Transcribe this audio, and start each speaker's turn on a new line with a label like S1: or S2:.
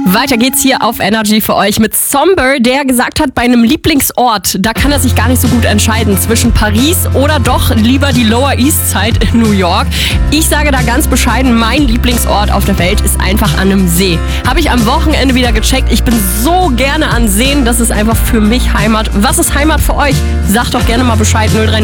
S1: Weiter geht's hier auf Energy für euch mit Somber, der gesagt hat, bei einem Lieblingsort, da kann er sich gar nicht so gut entscheiden zwischen Paris oder doch lieber die Lower East Side in New York. Ich sage da ganz bescheiden, mein Lieblingsort auf der Welt ist einfach an einem See. Habe ich am Wochenende wieder gecheckt. Ich bin so gerne an Seen, das ist einfach für mich Heimat. Was ist Heimat für euch? Sagt doch gerne mal Bescheid. 03